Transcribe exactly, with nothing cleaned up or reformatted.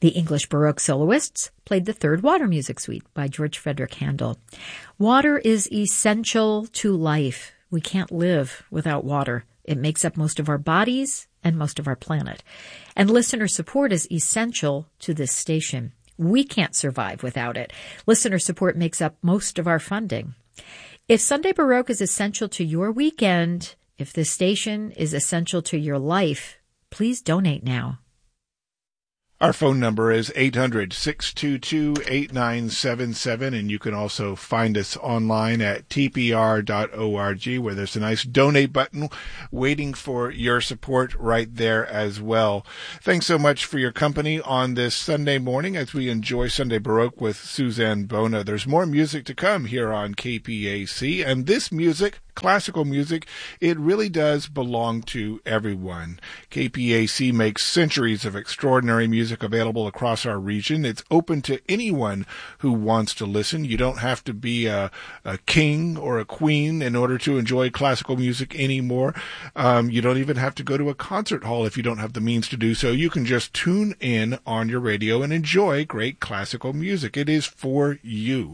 The English Baroque soloists played the Third Water Music Suite by George Frederick Handel. Water is essential to life. We can't live without water. It makes up most of our bodies and most of our planet. And listener support is essential to this station. We can't survive without it. Listener support makes up most of our funding. If Sunday Baroque is essential to your weekend, if this station is essential to your life, please donate now. Our phone number is eight hundred, six two two, eight nine seven seven, and you can also find us online at t p r dot org, where there's a nice donate button waiting for your support right there as well. Thanks so much for your company on this Sunday morning as we enjoy Sunday Baroque with Suzanne Bona. There's more music to come here on K P A C, and this music, classical music, it really does belong to everyone. K P A C makes centuries of extraordinary music available across our region. It's open to anyone who wants to listen. You don't have to be a, a king or a queen in order to enjoy classical music anymore. Um, you don't even have to go to a concert hall if you don't have the means to do so. You can just tune in on your radio and enjoy great classical music. It is for you.